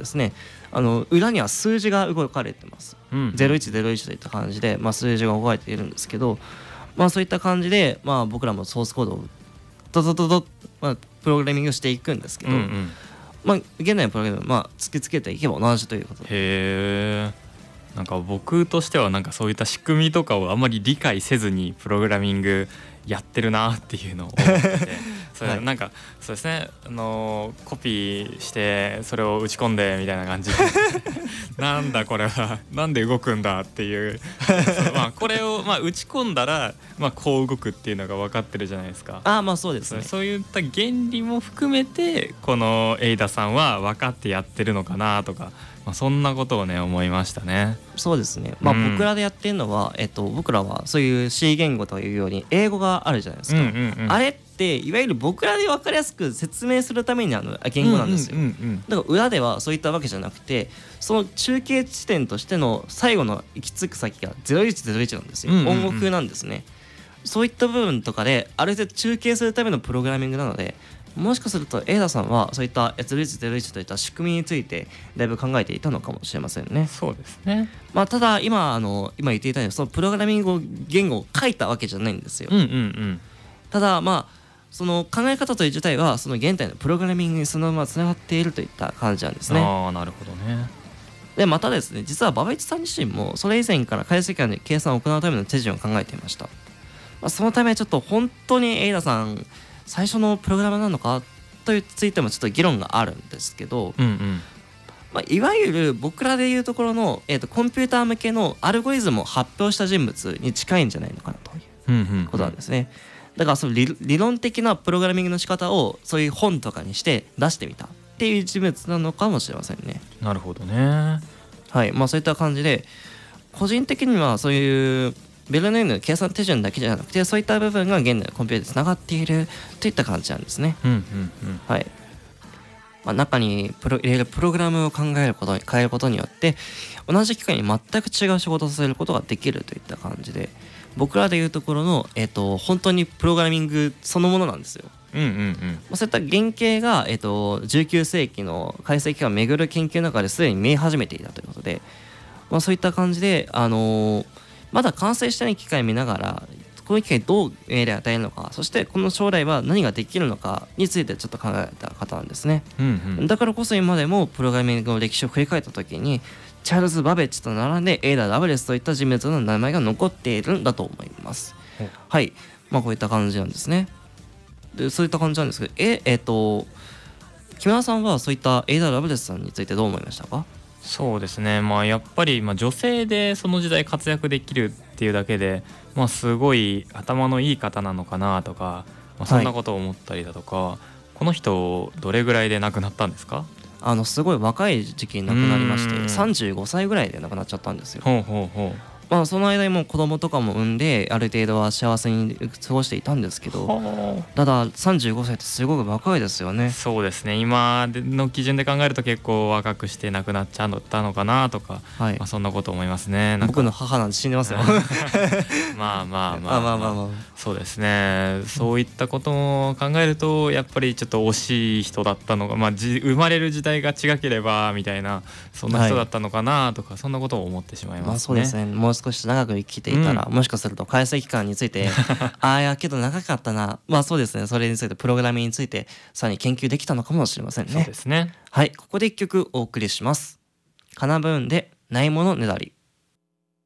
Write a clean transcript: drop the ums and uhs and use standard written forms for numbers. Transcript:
ですね、裏には数字が動かれてます、0101といった感じで、数字が動かれているんですけど、そういった感じで、僕らもソースコードをドドドド、プログラミングしていくんですけど、現代のプログラム突きつけていけば同じということで。 へー、なんか僕としてはなんかそういった仕組みとかをあんまり理解せずにプログラミングやってるなっていうのを思っててそれなんかそうですね、コピーしてそれを打ち込んでみたいな感じでなんだこれはなんで動くんだっていうこれを打ち込んだらこう動くっていうのが分かってるじゃないですか。 そうですね。 そういった原理も含めてこのエイダさんは分かってやってるのかなとか、そんなことをね思いましたね。 そうですね、僕らでやってるのは、僕らはそういう C 言語というように英語があるじゃないですか、あれっていわゆる僕らで分かりやすく説明するために言語なんですよ。だから裏ではそういったわけじゃなくて、その中継地点としての最後の行き着く先が0101なんですよ、音符なんですね。そういった部分とかである程度中継するためのプログラミングなので、もしかするとエイダさんはそういった0101といった仕組みについてだいぶ考えていたのかもしれませんね。 そうですね。 ただ今言っていたようにそのプログラミング言語を書いたわけじゃないんですよ。ただその考え方という自体はその現代のプログラミングにそのままつながっているといった感じなんですね。 なるほどね。 でまたですね、実は馬場一さん自身もそれ以前から解析間で計算を行うための手順を考えていました。そのためちょっと本当にエイダさん最初のプログラムなのかというついてもちょっと議論があるんですけど、いわゆる僕らでいうところの、コンピューター向けのアルゴリズムを発表した人物に近いんじゃないのかなということなんですね。だからその理論的なプログラミングの仕方をそういう本とかにして出してみたっていう人物なのかもしれませんね。 なるほどね。 はい、そういった感じで個人的にはそういうベルノイユの計算手順だけじゃなくてそういった部分が現代のコンピューターでつながっているといった感じなんですね。はい。中に入れるプログラムを変えることによって同じ機械に全く違う仕事をさせることができるといった感じで、僕らでいうところの、本当にプログラミングそのものなんですよ。そういった原型が、19世紀の解析機をめぐる研究の中ですでに見え始めていたということで、そういった感じで、まだ完成してない機械を見ながらこの機械どう命令を与えるのか、そしてこの将来は何ができるのかについてちょっと考えた方なんですね。だからこそ今でもプログラミングの歴史を振り返った時にチャールズ・バベッジと並んでエイダ・ラブレスといった人物の名前が残っているんだと思います。はい、こういった感じなんですね。でそういった感じなんですけど、木村さんはそういったエイダ・ラブレスさんについてどう思いましたか？ そうですね、やっぱり女性でその時代活躍できるっていうだけで、すごい頭のいい方なのかなとか、そんなことを思ったりだとか、この人どれぐらいで亡くなったんですか？ すごい若い時期に亡くなりまして35歳ぐらいで亡くなっちゃったんですよ。その間にも子供とかも産んである程度は幸せに過ごしていたんですけど、ただ35歳ってすごく若いですよね。 そうですね、今の基準で考えると結構若くして亡くなっちゃったのかなとか、そんなこと思いますね。 僕の母なんて死んでますよそうですね、そういったことも考えるとやっぱりちょっと惜しい人だったのが、生まれる時代が違ければみたいな、そんな人だったのかなとか、そんなことを思ってしまいますね。 そうですね、もう少し長く生きていたら、もしかすると解析期間についていやけど長かったな、そうですね、それについてプログラミングについてさらに研究できたのかもしれませんね。 そうですね。 はい、ここで一曲お送りします。カナブーンでないものねだり。